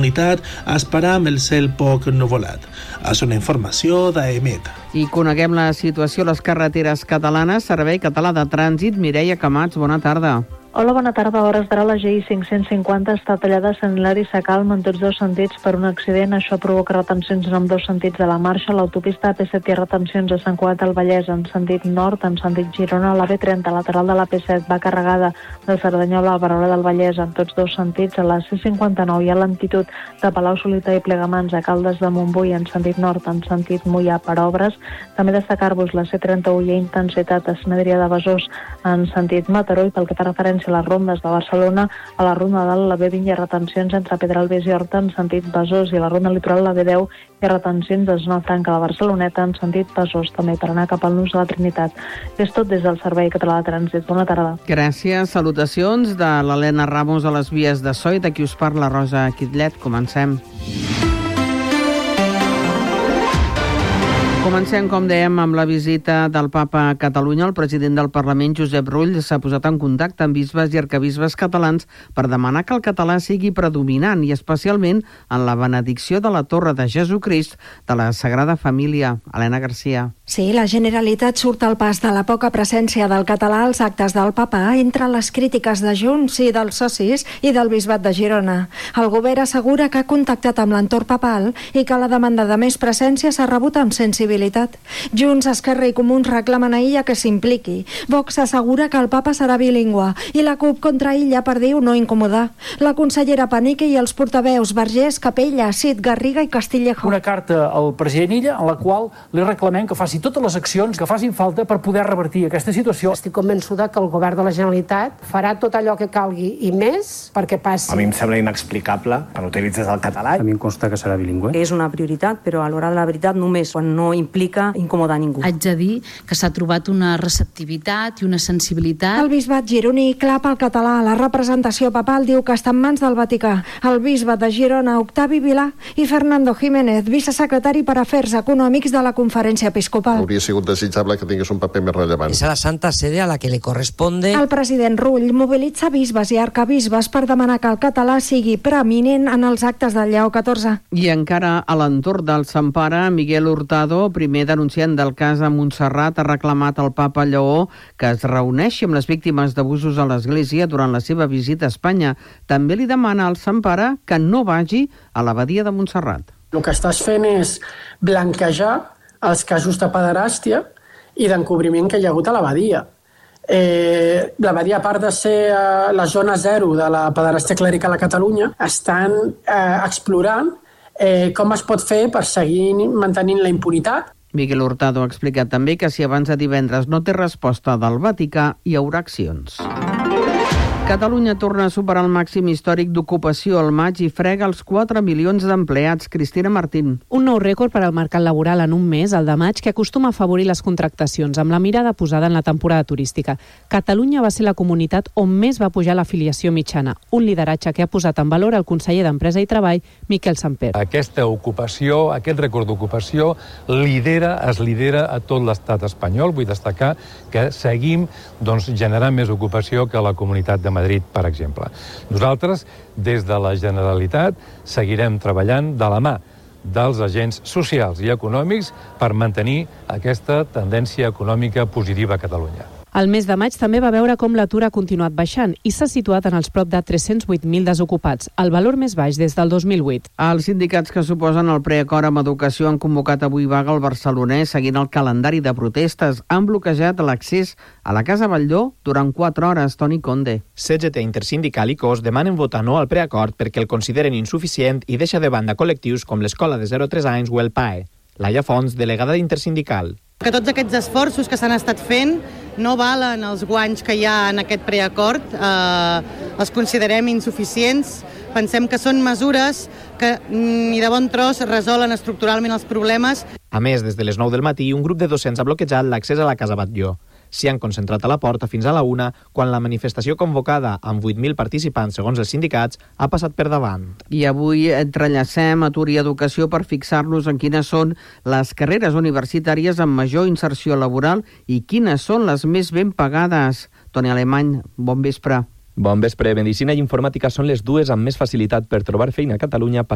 nocturnitat a esperar amb el cel poc nuvolat. És una informació d'AEMET. I coneguem la situació a les carreteres catalanes. Servei Català de Trànsit, Mireia Camats, bona tarda. Hola, bona tarda. A hores d'ara la GI 550 està tallada a Sant Hilari Sacalm en tots dos sentits per un accident. Això provoca retencions en ambdós sentits de la marxa. L'autopista AP7 hi ha retencions a Sant Cugat del Vallès en sentit nord, en sentit Girona. La B30 lateral de la P7 va carregada de Cerdanyola a Barberà del Vallès en tots dos sentits. A la C59 hi ha lentitud de Palau-solità i Plegamans a Caldes de Montbui en sentit nord, en sentit Moià per obres. També destacar-vos la C31 hi ha intensitat a Sant Adrià de Besòs en sentit Mataró, i pel que fa referència a les rondes de Barcelona, a la ronda dalt la B20 hi ha retencions entre Pedralbes i Horta en sentit Besòs, i a la ronda litoral la B10 hi ha retencions de Zona Franca de Barceloneta en sentit Besòs, també per anar cap al Nus de la Trinitat. És tot des del Servei Català de Trànsit. Bona tarda. Gràcies. Salutacions de l'Helena Ramos a les vies de so i de qui us parla, Rosa Quitlet. Comencem. Comencem, com dèiem, amb la visita del Papa a Catalunya. El president del Parlament, Josep Rull, s'ha posat en contacte amb bisbes i arquebisbes catalans per demanar que el català sigui predominant i especialment en la benedicció de la Torre de Jesucrist de la Sagrada Família. Helena Garcia. Sí, la Generalitat surt al pas de la poca presència del català als actes del Papa entre les crítiques de Junts i dels socis i del Bisbat de Girona. El govern assegura que ha contactat amb l'entorn papal i que la demanda de més presència s'ha rebut amb sensibilitat. Junts, Esquerra i Comuns reclamen a Illa que s'impliqui. Vox assegura que el Papa serà bilingüe i la CUP contra Illa per dir no incomodar. La consellera Panique i els portaveus Vergés, Capella, Cid, Garriga i Castillejo. Una carta al president Illa en la qual li reclamem que faci totes les accions que facin falta per poder revertir aquesta situació. Estic convençuda que el govern de la Generalitat farà tot allò que calgui i més perquè passi. A mi em sembla inexplicable que no utilitzes el català. A mi em consta que serà bilingüe. És una prioritat, però a l'hora de la veritat només quan no implica incomodar ningú. Haig de dir que s'ha trobat una receptivitat i una sensibilitat. El bisbat gironí clapa el català. La representació papal diu que està en mans del Vaticà. El bisbat de Girona, Octavi Vilà, i Fernando Jiménez, vicesecretari per Afers Econòmics de la Conferència Episcopal. Hauria sigut desitjable que tingués un paper més rellevant. És a la Santa Sede a la que li corresponde. El president Rull mobilitza bisbes i arcabisbes per demanar que el català sigui preeminent en els actes del Lleó XIV. I encara a l'entorn del Sant Pare, Miguel Hurtado, primer denunciant del cas a Montserrat, ha reclamat al Papa Lleó que es reuneixi amb les víctimes d'abusos a l'Església durant la seva visita a Espanya. També li demana al Sant Pare que no vagi a l'abadia de Montserrat. El que estàs fent és blanquejar els casos de pederàstia i d'encobriment que hi ha hagut a l'abadia. L'abadia, a part de ser la zona zero de la pederàstia clerical a Catalunya, estan explorant com es pot fer per seguir mantenint la impunitat. Miguel Hurtado ha explicat també que si abans de divendres no té resposta del Vaticà, hi haurà accions. Catalunya torna a superar el màxim històric d'ocupació al maig i frega els 4 milions d'empleats. Cristina Martín. Un nou rècord per al mercat laboral en un mes, el de maig, que acostuma a afavorir les contractacions, amb la mirada posada en la temporada turística. Catalunya va ser la comunitat on més va pujar l'afiliació mitjana, un lideratge que ha posat en valor el conseller d'Empresa i Treball, Miquel Samper. Aquesta ocupació, aquest rècord d'ocupació, es lidera a tot l'estat espanyol. Vull destacar que seguim generant més ocupació que la Comunitat de Madrid, per exemple. Nosaltres, des de la Generalitat, seguirem treballant de la mà dels agents socials i econòmics per mantenir aquesta tendència econòmica positiva a Catalunya. El mes de maig també va veure com l'atur ha continuat baixant i s'ha situat en els prop de 308.000 desocupats, el valor més baix des del 2008. Els sindicats que suposen el preacord amb educació han convocat avui vaga al Barcelonès seguint el calendari de protestes. Han bloquejat l'accés a la Casa Batlló durant 4 hores. Toni Conde. CGT, Intersindical i COS demanen votar no al preacord perquè el consideren insuficient i deixa de banda col·lectius com l'Escola de 0 a 3 anys o el PAE. Laia Fons, delegada d'Intersindical. Que tots aquests esforços que s'han estat fent no valen els guanys que hi ha en aquest preacord, els considerem insuficients. Pensem que són mesures que ni de bon tros resolen estructuralment els problemes. A més, des de les 9 del matí, un grup de docents ha bloquejat l'accés a la Casa Batlló. S'hi han concentrat a la porta fins a la 1, quan la manifestació convocada amb 8.000 participants, segons els sindicats, ha passat per davant. I avui entrellacem atur i educació per fixar-nos en quines són les carreres universitàries amb major inserció laboral i quines són les més ben pagades. Toni Alemany, bon vespre. Bon vespre. Medicina i informàtica són les dues amb més facilitat per trobar feina a Catalunya,